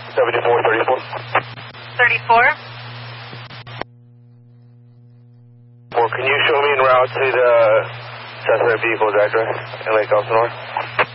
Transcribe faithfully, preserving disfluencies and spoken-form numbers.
seventy-four thirty-four. thirty-four? Well, can you show me en route to the suspect vehicle's address in Lake Elsinore?